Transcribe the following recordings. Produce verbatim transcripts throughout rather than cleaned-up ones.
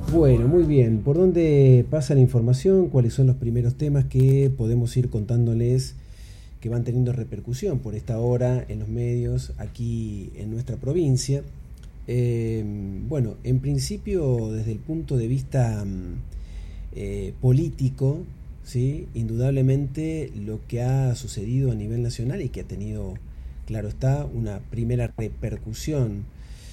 Bueno, muy bien. ¿Por dónde pasa la información? ¿Cuáles son los primeros temas que podemos ir contándoles que van teniendo repercusión por esta hora en los medios aquí en nuestra provincia? Eh, bueno, en principio, desde el punto de vista eh, político, ¿sí? Indudablemente lo que ha sucedido a nivel nacional y que ha tenido, claro está, una primera repercusión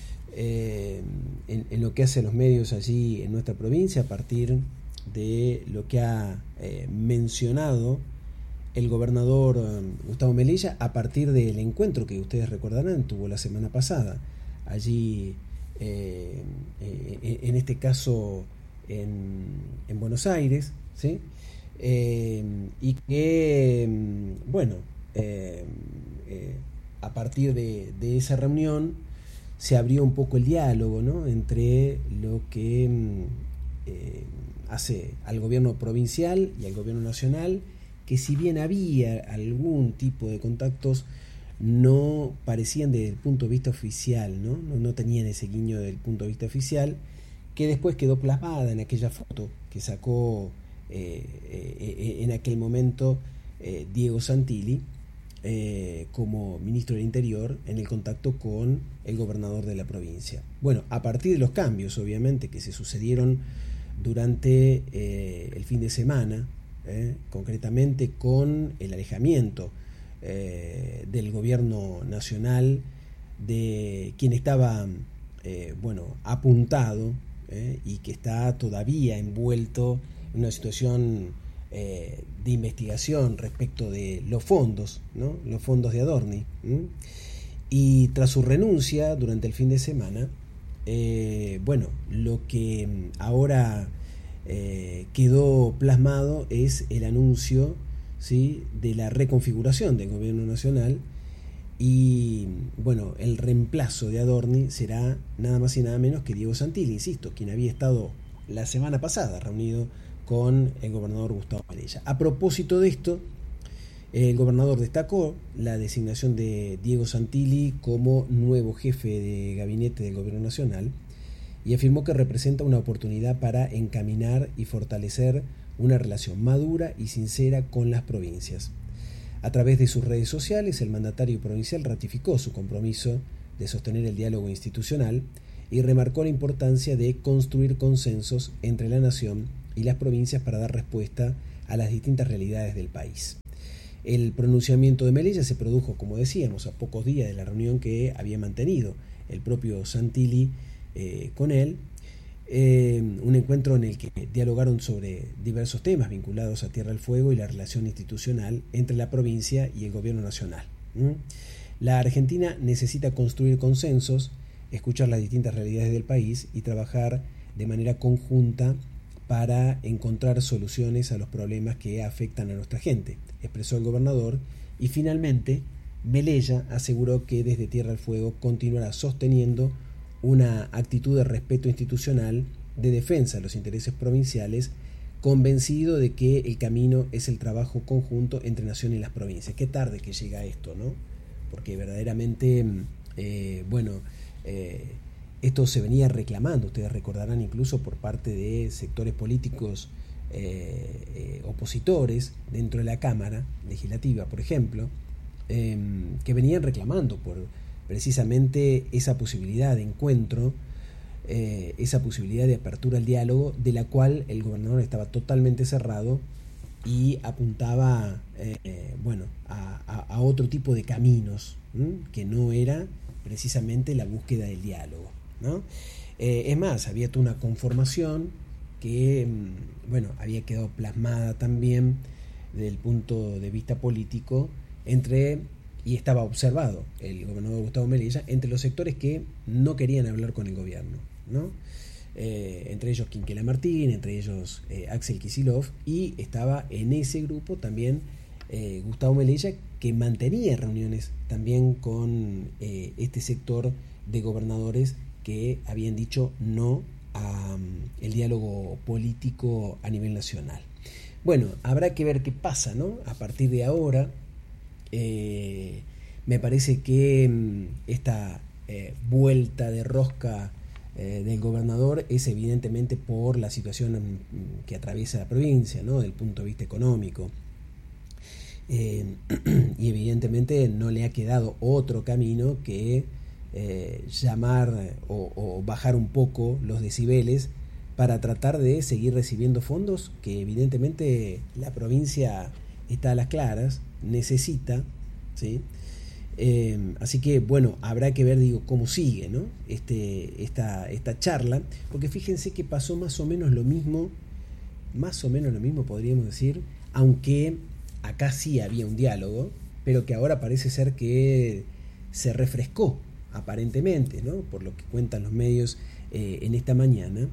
Eh, en, en lo que hacen los medios allí en nuestra provincia a partir de lo que ha eh, mencionado el gobernador eh, Gustavo Melella a partir del encuentro que ustedes recordarán tuvo la semana pasada allí eh, eh, en este caso en, en Buenos Aires, ¿sí? Eh, y que bueno eh, eh, a partir de, de esa reunión se abrió un poco el diálogo, ¿no? Entre lo que eh, hace al gobierno provincial y al gobierno nacional, que si bien había algún tipo de contactos, no parecían desde el punto de vista oficial, ¿no? No, no tenían ese guiño desde el punto de vista oficial, que después quedó plasmada en aquella foto que sacó eh, eh, en aquel momento eh, Diego Santilli, Eh, como ministro del Interior en el contacto con el gobernador de la provincia. Bueno, a partir de los cambios, obviamente, que se sucedieron durante eh, el fin de semana, eh, concretamente con el alejamiento eh, del gobierno nacional de quien estaba, eh, bueno, apuntado eh, y que está todavía envuelto en una situación Eh, de investigación respecto de los fondos, ¿no? Los fondos de Adorni. ¿m? Y tras su renuncia durante el fin de semana, eh, bueno, lo que ahora eh, quedó plasmado es el anuncio, ¿sí? De la reconfiguración del gobierno nacional y, bueno, el reemplazo de Adorni será nada más y nada menos que Diego Santilli, insisto, quien había estado la semana pasada reunido con el gobernador Gustavo Melella. A propósito de esto, el gobernador destacó la designación de Diego Santilli como nuevo jefe de gabinete del gobierno nacional y afirmó que representa una oportunidad para encaminar y fortalecer una relación madura y sincera con las provincias. A través de sus redes sociales, el mandatario provincial ratificó su compromiso de sostener el diálogo institucional y remarcó la importancia de construir consensos entre la nación y las provincias para dar respuesta a las distintas realidades del país. El pronunciamiento de Melella se produjo, como decíamos, a pocos días de la reunión que había mantenido el propio Santilli eh, con él, eh, un encuentro en el que dialogaron sobre diversos temas vinculados a Tierra del Fuego y la relación institucional entre la provincia y el gobierno nacional. ¿Mm? La Argentina necesita construir consensos, escuchar las distintas realidades del país y trabajar de manera conjunta para encontrar soluciones a los problemas que afectan a nuestra gente, expresó el gobernador, y finalmente Melella aseguró que desde Tierra del Fuego continuará sosteniendo una actitud de respeto institucional, de defensa de los intereses provinciales, convencido de que el camino es el trabajo conjunto entre nación y las provincias. Qué tarde que llega esto, ¿no? Porque verdaderamente, eh, bueno, eh, esto se venía reclamando, ustedes recordarán, incluso por parte de sectores políticos eh, eh, opositores dentro de la Cámara Legislativa, por ejemplo, eh, que venían reclamando por precisamente esa posibilidad de encuentro, eh, esa posibilidad de apertura al diálogo, de la cual el gobernador estaba totalmente cerrado y apuntaba eh, bueno, a, a, a otro tipo de caminos, ¿m? Que no era precisamente la búsqueda del diálogo, ¿no? Eh, es más, había toda una conformación que, bueno, había quedado plasmada también desde el punto de vista político entre, y estaba observado el gobernador Gustavo Melella, entre los sectores que no querían hablar con el gobierno, ¿no? Eh, entre ellos Quinquela Martín, entre ellos eh, Axel Kicillof, y estaba en ese grupo también eh, Gustavo Melella, que mantenía reuniones también con eh, este sector de gobernadores que habían dicho no al um, diálogo político a nivel nacional. Bueno, habrá que ver qué pasa, ¿no? A partir de ahora, eh, me parece que um, esta eh, vuelta de rosca eh, del gobernador es evidentemente por la situación que atraviesa la provincia, ¿no? Desde el punto de vista económico. Eh, y evidentemente no le ha quedado otro camino que eh, llamar o, o bajar un poco los decibeles para tratar de seguir recibiendo fondos que evidentemente la provincia está a las claras, necesita, ¿sí? Eh, así que bueno, habrá que ver, digo, cómo sigue, ¿no? este, esta, esta charla, porque fíjense que pasó más o menos lo mismo, más o menos lo mismo podríamos decir, aunque acá sí había un diálogo, pero que ahora parece ser que se refrescó, aparentemente, ¿no? Por lo que cuentan los medios eh, en esta mañana,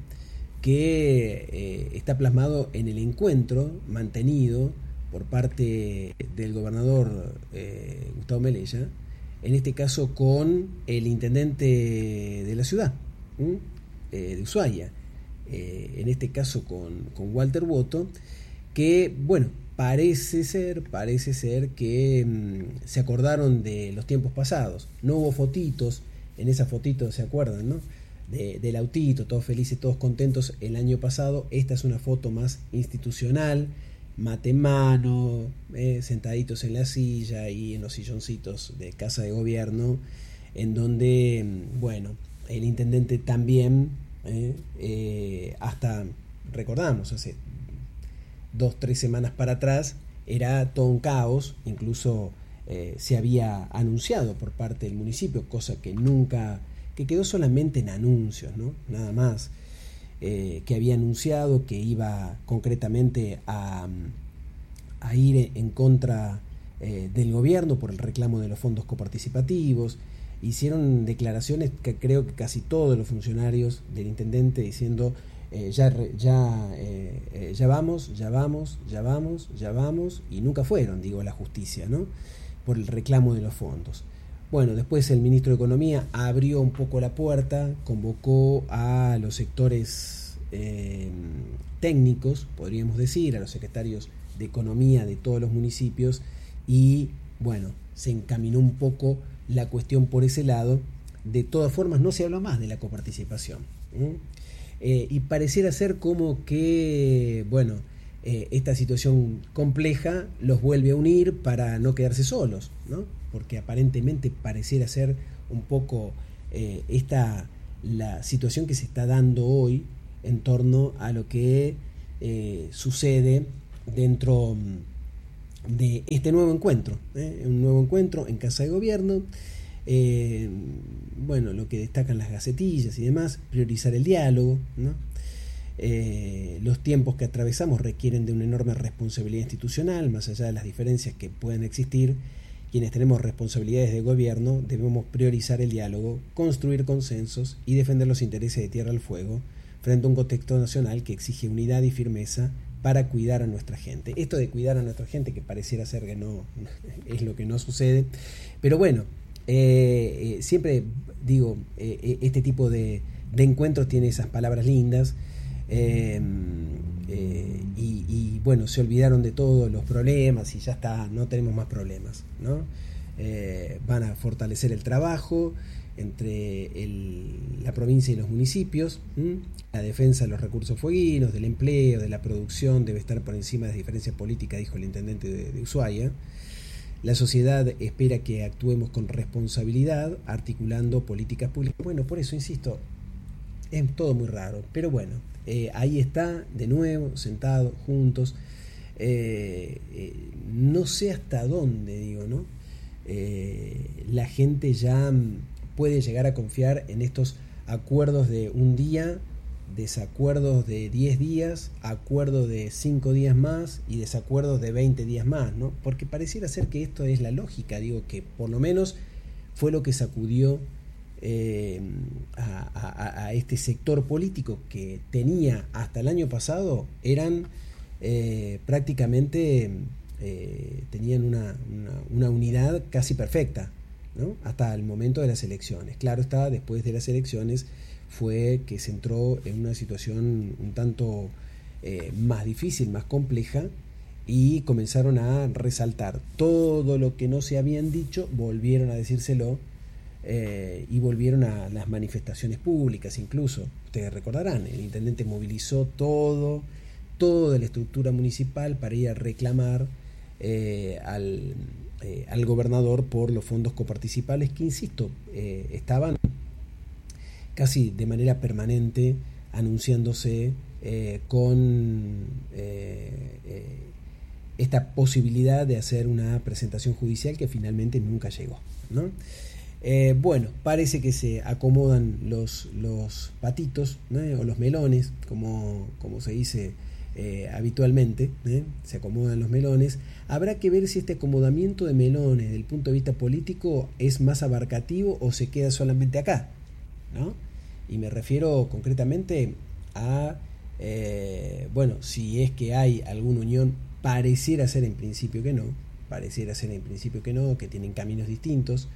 que eh, está plasmado en el encuentro mantenido por parte del gobernador eh, Gustavo Melella, en este caso con el intendente de la ciudad, eh, de Ushuaia, eh, en este caso con, con Walter Boto, que, bueno, parece ser, parece ser que mmm, se acordaron de los tiempos pasados. No hubo fotitos, en esas fotitos, ¿se acuerdan, no? De, del autito, todos felices, todos contentos el año pasado. Esta es una foto más institucional, mate en mano, eh, sentaditos en la silla y en los silloncitos de casa de gobierno, en donde, bueno, el intendente también, eh, eh, hasta, recordamos, hace dos, tres semanas para atrás, era todo un caos, incluso eh, se había anunciado por parte del municipio, cosa que nunca, que quedó solamente en anuncios, ¿no? Nada más, eh, que había anunciado que iba concretamente a, a ir en contra eh, del gobierno por el reclamo de los fondos coparticipativos. Hicieron declaraciones que creo que casi todos los funcionarios del intendente diciendo eh, ya, ya, eh, eh, ya vamos, ya vamos, ya vamos, ya vamos, y nunca fueron, digo, a la justicia, ¿no? Por el reclamo de los fondos. Bueno, después el ministro de Economía abrió un poco la puerta, convocó a los sectores eh, técnicos, podríamos decir, a los secretarios de Economía de todos los municipios, y bueno, se encaminó un poco la cuestión por ese lado. De todas formas, no se habló más de la coparticipación. ¿eh? Eh, y pareciera ser como que, bueno, eh, esta situación compleja los vuelve a unir para no quedarse solos, ¿no? Porque aparentemente pareciera ser un poco eh, esta la situación que se está dando hoy en torno a lo que eh, sucede dentro de este nuevo encuentro, ¿eh? un nuevo encuentro en Casa de Gobierno. Eh, bueno, lo que destacan las gacetillas y demás, priorizar el diálogo, ¿no? Eh, los tiempos que atravesamos requieren de una enorme responsabilidad institucional, más allá de las diferencias que pueden existir. Quienes tenemos responsabilidades de gobierno debemos priorizar el diálogo, construir consensos y defender los intereses de Tierra del Fuego frente a un contexto nacional que exige unidad y firmeza para cuidar a nuestra gente. Esto de cuidar a nuestra gente, que pareciera ser que no es lo que no sucede, pero bueno, eh, eh, siempre digo, eh, este tipo de, de encuentros tiene esas palabras lindas, eh, eh, y, y bueno, se olvidaron de todos los problemas y ya está, no tenemos más problemas, ¿no? Eh, van a fortalecer el trabajo entre el, la provincia y los municipios. ¿m? La defensa de los recursos fueguinos, del empleo, de la producción debe estar por encima de las diferencias políticas, dijo el intendente de, de Ushuaia. La sociedad espera que actuemos con responsabilidad, articulando políticas públicas. Bueno, por eso insisto, es todo muy raro, pero bueno, eh, ahí está, de nuevo, sentados, juntos. Eh, eh, no sé hasta dónde, digo, ¿no? Eh, la gente ya puede llegar a confiar en estos acuerdos de un día, desacuerdos de diez días, acuerdos de cinco días más y desacuerdos de veinte días más, ¿no? Porque pareciera ser que esto es la lógica, digo, que por lo menos fue lo que sacudió eh, a, a, a este sector político que tenía hasta el año pasado, eran eh, prácticamente, eh, tenían una, una, una unidad casi perfecta, ¿no? Hasta el momento de las elecciones. Claro está, después de las elecciones fue que se entró en una situación un tanto eh, más difícil, más compleja, y comenzaron a resaltar todo lo que no se habían dicho, volvieron a decírselo eh, y volvieron a las manifestaciones públicas incluso. Ustedes recordarán, el intendente movilizó todo, toda la estructura municipal para ir a reclamar eh, al, eh, al gobernador por los fondos coparticipales que, insisto, eh, estaban casi de manera permanente anunciándose eh, con eh, eh, esta posibilidad de hacer una presentación judicial que finalmente nunca llegó, ¿no? Eh, bueno, parece que se acomodan los, los patitos, ¿no? O los melones, como, como se dice eh, habitualmente, ¿eh? Se acomodan los melones. Habrá que ver si este acomodamiento de melones desde el punto de vista político es más abarcativo o se queda solamente acá, ¿no? Y me refiero concretamente a, eh, bueno, si es que hay alguna unión, pareciera ser en principio que no, pareciera ser en principio que no, que tienen caminos distintos,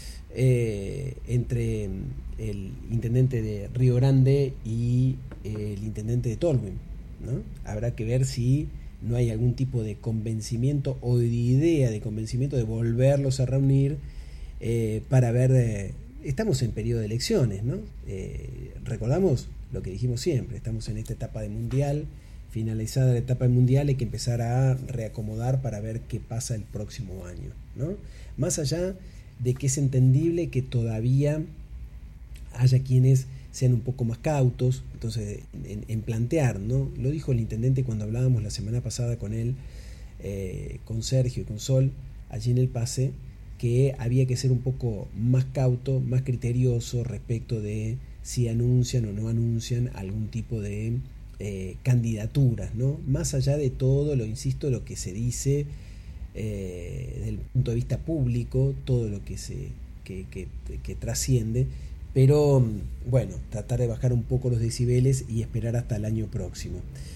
eh, entre el intendente de Río Grande y el intendente de Tolwyn, ¿no? Habrá que ver si no hay algún tipo de convencimiento o de idea de convencimiento de volverlos a reunir eh, para ver... Eh, estamos en periodo de elecciones, ¿no? Eh, recordamos lo que dijimos siempre, estamos en esta etapa de mundial, finalizada la etapa de mundial hay que empezar a reacomodar para ver qué pasa el próximo año, ¿no? Más allá de que es entendible que todavía haya quienes sean un poco más cautos, entonces en, en plantear, ¿no? Lo dijo el intendente cuando hablábamos la semana pasada con él, eh, con Sergio y con Sol, allí en el pase, que había que ser un poco más cauto, más criterioso respecto de si anuncian o no anuncian algún tipo de eh, candidaturas, ¿no? Más allá de todo, lo insisto, lo que se dice eh, desde el punto de vista público, todo lo que se que, que, que trasciende, pero bueno, tratar de bajar un poco los decibeles y esperar hasta el año próximo.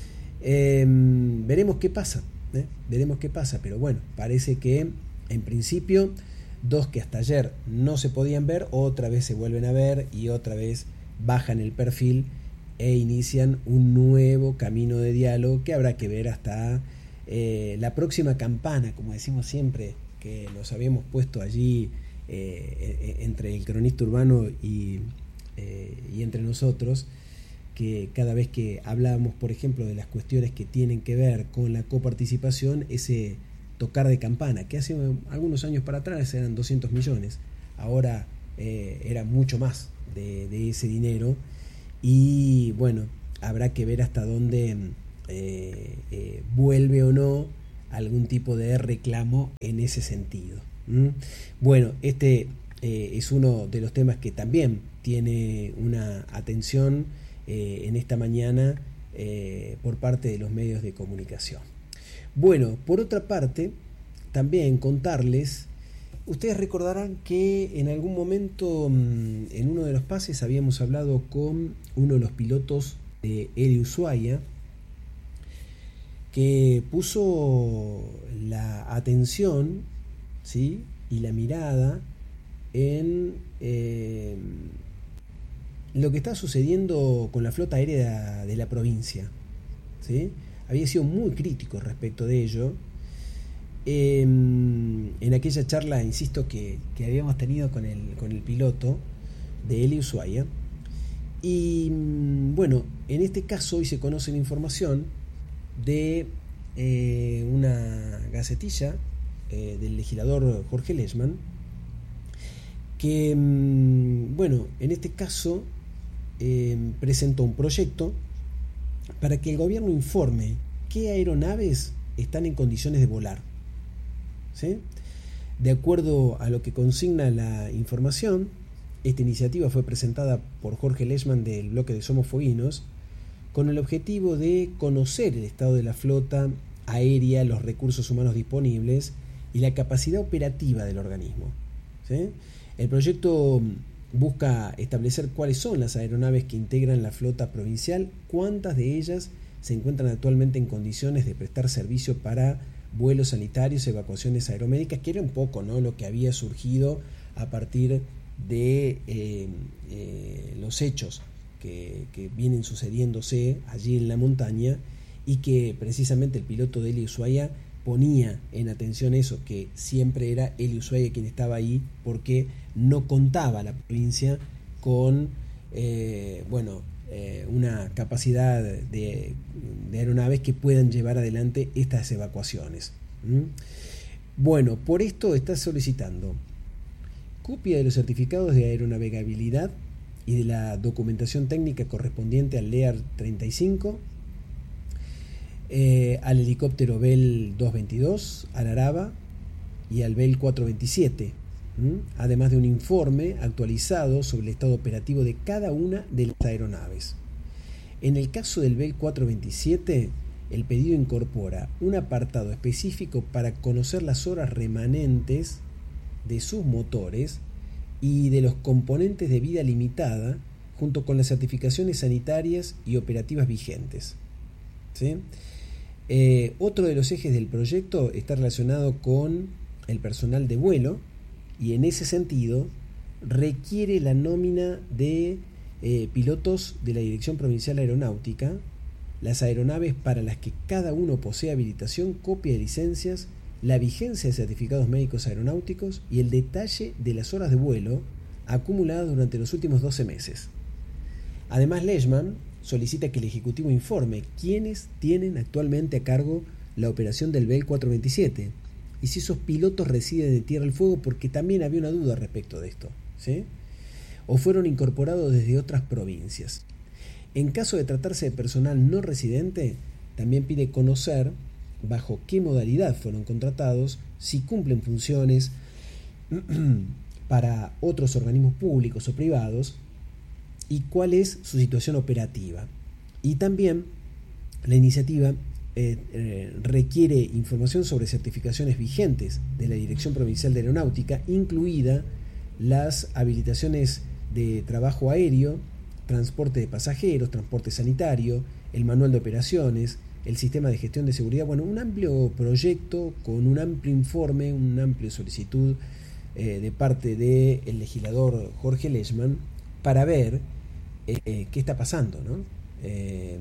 Eh, veremos qué pasa, ¿eh? veremos qué pasa, pero bueno, parece que en principio dos que hasta ayer no se podían ver, otra vez se vuelven a ver y otra vez bajan el perfil e inician un nuevo camino de diálogo que habrá que ver hasta eh, la próxima campana, como decimos siempre, que nos habíamos puesto allí eh, entre el cronista urbano y, eh, y entre nosotros, que cada vez que hablábamos, por ejemplo, de las cuestiones que tienen que ver con la coparticipación, ese tocar de campana, que hace algunos años para atrás eran doscientos millones, ahora eh, era mucho más de, de ese dinero, y bueno, habrá que ver hasta dónde eh, eh, vuelve o no algún tipo de reclamo en ese sentido. ¿Mm? Bueno, este eh, es uno de los temas que también tiene una atención eh, en esta mañana eh, por parte de los medios de comunicación. Bueno, por otra parte, también contarles, ustedes recordarán que en algún momento en uno de los pases habíamos hablado con uno de los pilotos de Eli Ushuaia, que puso la atención, ¿sí?, y la mirada en eh, lo que está sucediendo con la flota aérea de la provincia, ¿sí? Había sido muy crítico respecto de ello eh, en aquella charla, insisto, que, que habíamos tenido con el, con el piloto de Eli Ushuaia. Y bueno, en este caso hoy se conoce la información de eh, una gacetilla eh, del legislador Jorge Leschmann, que bueno, en este caso eh, presentó un proyecto para que el gobierno informe qué aeronaves están en condiciones de volar, ¿sí? De acuerdo a lo que consigna la información, esta iniciativa fue presentada por Jorge Leschmann del bloque de Somos Fueguinos con el objetivo de conocer el estado de la flota aérea, los recursos humanos disponibles y la capacidad operativa del organismo, ¿sí? El proyecto busca establecer cuáles son las aeronaves que integran la flota provincial, cuántas de ellas se encuentran actualmente en condiciones de prestar servicio para vuelos sanitarios, evacuaciones aeromédicas, que era un poco, ¿no?, lo que había surgido a partir de eh, eh, los hechos que, que vienen sucediéndose allí en la montaña, y que precisamente el piloto de Eli Ushuaia ponía en atención eso, que siempre era Eli Ushuaia quien estaba ahí, porque no contaba la provincia con eh, bueno, eh, una capacidad de, de aeronaves que puedan llevar adelante estas evacuaciones. ¿Mm? Bueno, por esto está solicitando copia de los certificados de aeronavegabilidad y de la documentación técnica correspondiente al Lear treinta y cinco, eh, al helicóptero Bell doscientos veintidós, al Araba y al Bell cuatrocientos veintisiete, ¿m? Además de un informe actualizado sobre el estado operativo de cada una de las aeronaves. En el caso del Bell cuatrocientos veintisiete, el pedido incorpora un apartado específico para conocer las horas remanentes de sus motores y de los componentes de vida limitada, junto con las certificaciones sanitarias y operativas vigentes. ¿Sí? Eh, otro de los ejes del proyecto está relacionado con el personal de vuelo, y en ese sentido requiere la nómina de eh, pilotos de la Dirección Provincial Aeronáutica, las aeronaves para las que cada uno posee habilitación, copia de licencias, la vigencia de certificados médicos aeronáuticos y el detalle de las horas de vuelo acumuladas durante los últimos doce meses. Además, Leishman solicita que el Ejecutivo informe quiénes tienen actualmente a cargo la operación del Bell cuatrocientos veintisiete y si esos pilotos residen en Tierra del Fuego, porque también había una duda respecto de esto, ¿sí? O fueron incorporados desde otras provincias. En caso de tratarse de personal no residente, también pide conocer bajo qué modalidad fueron contratados, si cumplen funciones para otros organismos públicos o privados y cuál es su situación operativa. Y también la iniciativa eh, eh, requiere información sobre certificaciones vigentes de la Dirección Provincial de Aeronáutica, incluida las habilitaciones de trabajo aéreo, transporte de pasajeros, transporte sanitario, el manual de operaciones, el sistema de gestión de seguridad. Bueno, un amplio proyecto con un amplio informe, una amplia solicitud eh, de parte del legislador Jorge Leishman para ver eh, qué está pasando, ¿no? Eh,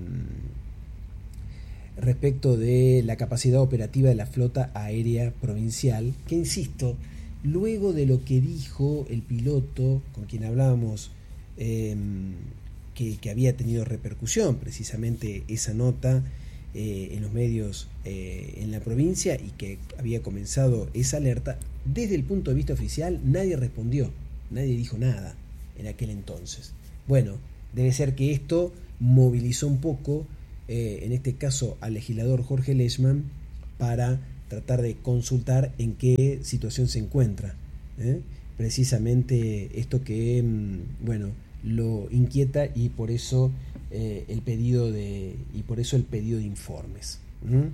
respecto de la capacidad operativa de la flota aérea provincial, que insisto, luego de lo que dijo el piloto con quien hablábamos, eh, que, que había tenido repercusión precisamente esa nota eh, en los medios eh, en la provincia y que había comenzado esa alerta, desde el punto de vista oficial nadie respondió, nadie dijo nada en aquel entonces. Bueno, debe ser que esto movilizó un poco, eh, en este caso al legislador Jorge Leishman, para tratar de consultar en qué situación se encuentra, ¿eh? Precisamente esto que, bueno, lo inquieta y por eso eh, el pedido de y por eso el pedido de informes. ¿Mm?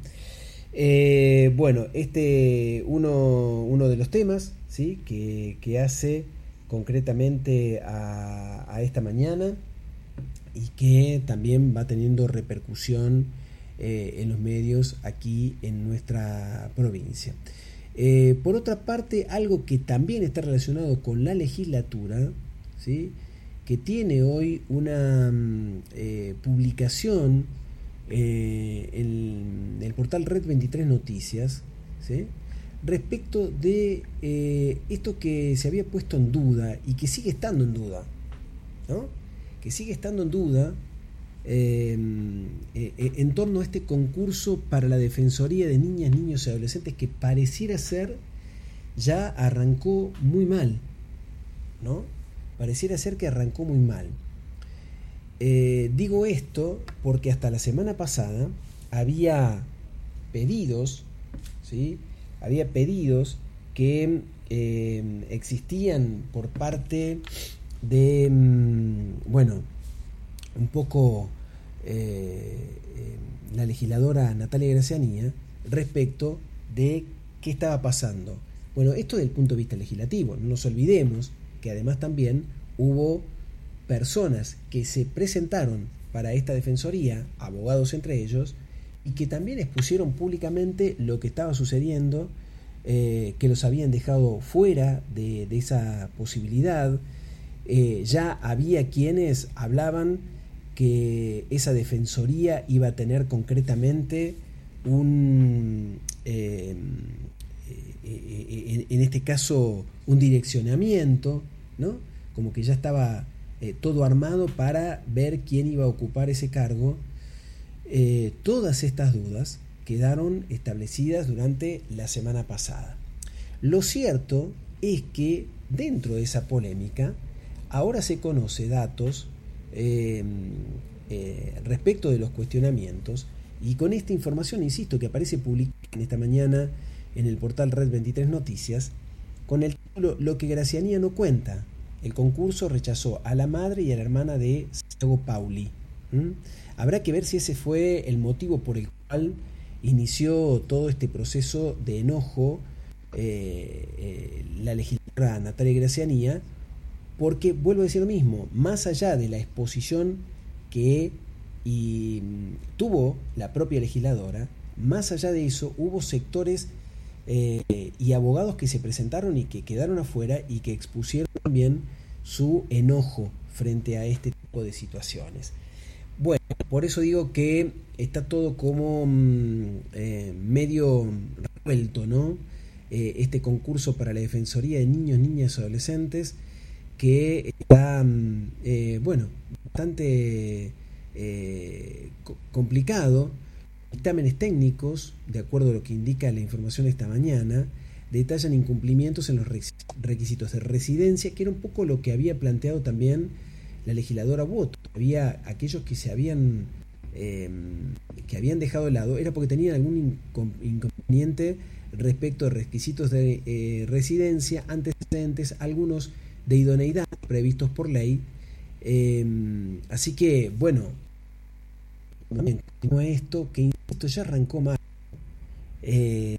Eh, bueno, este uno, uno de los temas, ¿sí? que, que hace concretamente a, a esta mañana y que también va teniendo repercusión eh, en los medios aquí en nuestra provincia. Eh, por otra parte, algo que también está relacionado con la legislatura, ¿sí? que tiene hoy una eh, publicación eh, en el portal Red veintitrés Noticias, ¿sí? respecto de eh, esto que se había puesto en duda y que sigue estando en duda, ¿no? que sigue estando en duda eh, eh, en torno a este concurso para la Defensoría de Niñas, Niños y Adolescentes, que pareciera ser ya arrancó muy mal, ¿no? Pareciera ser que arrancó muy mal. Eh, digo esto porque hasta la semana pasada había pedidos, ¿sí? Había pedidos que eh, existían por parte de, bueno, un poco eh, eh, la legisladora Natalia Gracianía respecto de qué estaba pasando. Bueno, esto desde el punto de vista legislativo, no nos olvidemos que además también hubo personas que se presentaron para esta defensoría, abogados entre ellos, y que también expusieron públicamente lo que estaba sucediendo, eh, que los habían dejado fuera de, de esa posibilidad. Eh, ya había quienes hablaban que esa defensoría iba a tener concretamente un... Eh, en, en este caso un direccionamiento, ¿no? Como que ya estaba eh, todo armado para ver quién iba a ocupar ese cargo. Eh, todas estas dudas quedaron establecidas durante la semana pasada. Lo cierto es que dentro de esa polémica ahora se conoce datos eh, eh, respecto de los cuestionamientos, y con esta información, insisto, que aparece publicada en esta mañana en el portal Red veintitrés Noticias, con el título "Lo que Gracianía no cuenta". El concurso rechazó a la madre y a la hermana de Santiago Pauli. ¿Mm? Habrá que ver si ese fue el motivo por el cual inició todo este proceso de enojo eh, eh, la legisladora Natalia Gracianía, porque, vuelvo a decir lo mismo, más allá de la exposición que y, tuvo la propia legisladora, más allá de eso hubo sectores eh, y abogados que se presentaron y que quedaron afuera y que expusieron también su enojo frente a este tipo de situaciones. Bueno, por eso digo que está todo como eh, medio revuelto, ¿no? Eh, este concurso para la Defensoría de Niños, Niñas y Adolescentes, que está, eh, bueno, bastante eh, complicado. Dictámenes técnicos, de acuerdo a lo que indica la información esta mañana, detallan incumplimientos en los requisitos de residencia, que era un poco lo que había planteado también la legisladora Boto. Había aquellos que se habían eh, que habían dejado de lado, era porque tenían algún inconveniente respecto a requisitos de eh, residencia, antecedentes, algunos de idoneidad previstos por ley. Eh, así que, bueno, continúa esto, que esto ya arrancó mal. Eh,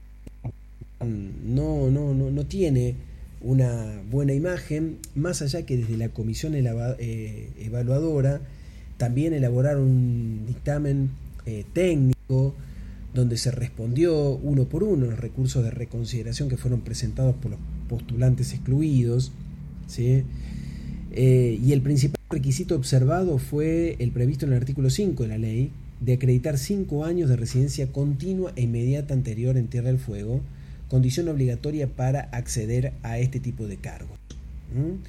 no, no, no, no tiene una buena imagen, más allá que desde la comisión elava, eh, evaluadora también elaboraron un dictamen eh, técnico donde se respondió uno por uno los recursos de reconsideración que fueron presentados por los postulantes excluidos, ¿sí? Eh, y el principal requisito observado fue el previsto en el artículo cinco de la ley, de acreditar cinco años de residencia continua e inmediata anterior en Tierra del Fuego, condición obligatoria para acceder a este tipo de cargos. ¿Mm?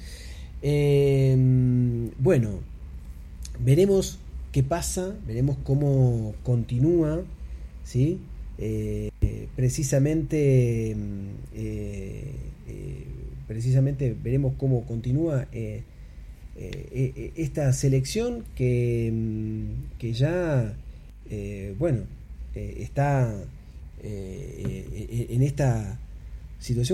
Eh, bueno, veremos qué pasa, veremos cómo continúa, ¿sí? Eh, precisamente, eh, eh, precisamente veremos cómo continúa eh, eh, esta selección que, que ya, eh, bueno, eh, está eh, en esta situación